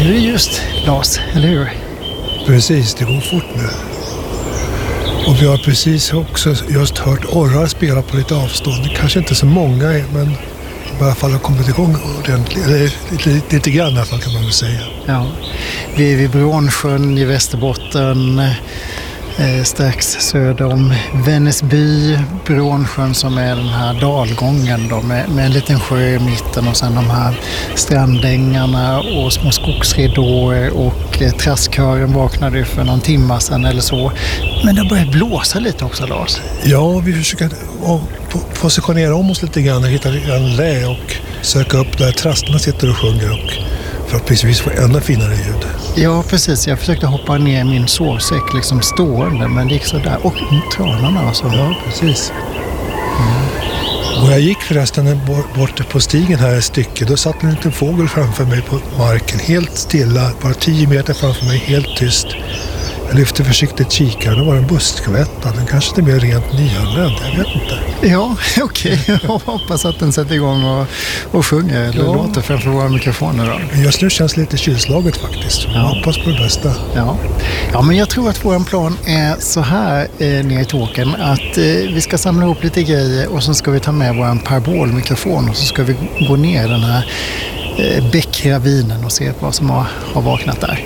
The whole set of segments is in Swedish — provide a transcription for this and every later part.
Nu är det just, Lars, eller hur? Precis, det går fort nu. Och vi har precis också just hört orrar spela på lite avstånd. Kanske inte så många, men i alla fall har kommit igång ordentligt. Lite grann i alla fall kan man väl säga. Ja, vi är vid Brånsjön i Västerbotten, strax söder om Vännäsby, Brånsjön som är den här dalgången då, med en liten sjö i mitten och sen de här strandängarna och små skogsridåer och trasskören vaknade för någon timma sedan eller så. Men det börjar blåsa lite också, Lars. Ja, vi försöker positionera om oss lite grann och hitta en lä och söka upp där trasterna sitter och sjunger och förhoppningsvis få ännu finare ljud. Ja, precis. Jag försökte hoppa ner i min sovsäck liksom stående, men det gick så där. Och tranarna alltså. Ja, precis. Och jag gick förresten bort på stigen här ett stycke. Då satt en liten fågel framför mig på marken, helt stilla, bara 10 meter framför mig, helt tyst. Jag lyfte försiktigt kikaren, då var det en buskvätta. Den kanske inte mer rent nyanländ, jag vet inte. Ja, okej. Jag hoppas att den sätter igång och sjunger eller låter framför våra mikrofoner då. Men just nu känns lite kylslaget faktiskt. Jag hoppas på det bästa. Ja, men jag tror att vår plan är så här nere i tåken att vi ska samla ihop lite grejer och så ska vi ta med vår parabolmikrofon och så ska vi gå ner den här bäckravinen och se vad som har vaknat där.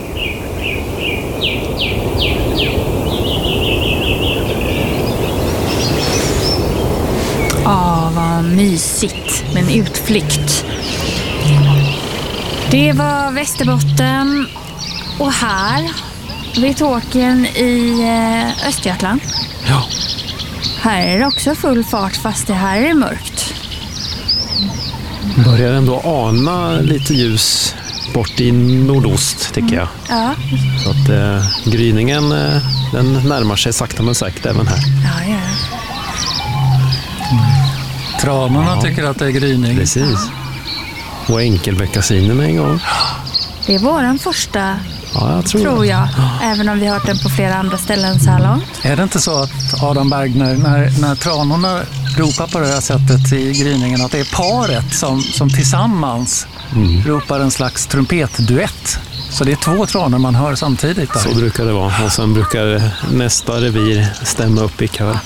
Vad mysigt med en utflykt. Det var Västerbotten och här vid Tåkern i Östergötland. Ja. Här är det också full fart fast det här är mörkt. Börjar ändå ana lite ljus bort i nordost tycker jag. Ja. Så att gryningen den närmar sig sakta men säkert även här. Ja. Tranorna tycker att det är gryning. Precis. Och enkelbeckasinen en gång. Det är våran första, Ja, jag tror jag. Även om vi har hört den på flera andra ställen så här långt. Är det inte så att Adam Bergner, när tranorna ropar på det här sättet i gryningen, att det är paret som tillsammans ropar en slags trumpetduett? Så det är 2 tranor man hör samtidigt där. Så brukar det vara. Och sen brukar nästa revir stämma upp i kör.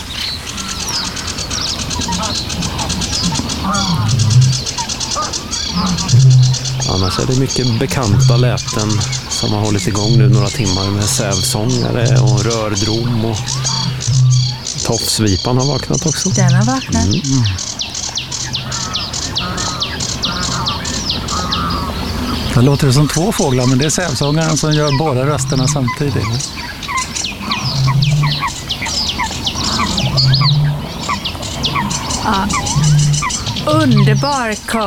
Annars är det mycket bekanta läten som har hållit igång nu några timmar med sävsångare och rördrom och tofsvipan har vaknat också. Den har vaknat. Det låter som 2 fåglar, men det är sävsångaren som gör båda rösterna samtidigt. Underbar kör.